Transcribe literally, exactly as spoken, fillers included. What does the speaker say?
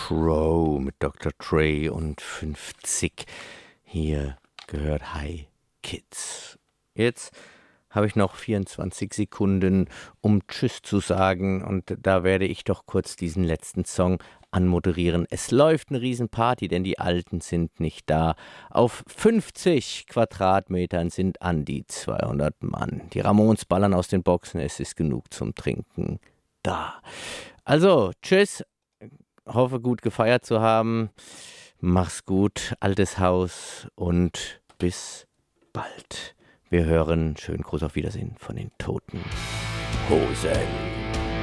Crow mit Doktor Dre und fünfzig. Hier gehört Hi Kids. Jetzt habe ich noch vierundzwanzig Sekunden, um Tschüss zu sagen, und da werde ich doch kurz diesen letzten Song anmoderieren. Es läuft eine Riesenparty, denn die Alten sind nicht da. Auf fünfzig Quadratmetern sind an die zweihundert Mann. Die Ramones ballern aus den Boxen, es ist genug zum Trinken da. Also, tschüss, hoffe gut gefeiert zu haben. Mach's gut, altes Haus, und bis bald. Wir hören, schönen Gruß auf Wiedersehen von den Toten Hosen.